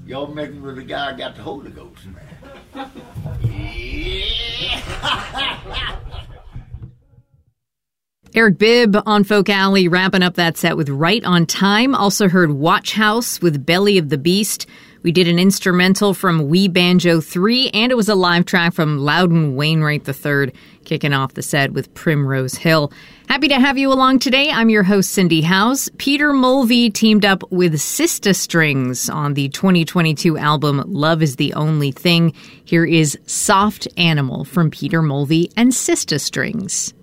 Y'all messing with the guy who got the Holy Ghost, man. Yeah. Eric Bibb on Folk Alley, wrapping up that set with Right on Time. Also heard Watch House with Belly of the Beast. We did an instrumental from Wee Banjo 3, and it was a live track from Loudon Wainwright III, kicking off the set with Primrose Hill. Happy to have you along today. I'm your host, Cindy Howes. Peter Mulvey teamed up with Sista Strings on the 2022 album Love is the Only Thing. Here is Soft Animal from Peter Mulvey and Sista Strings.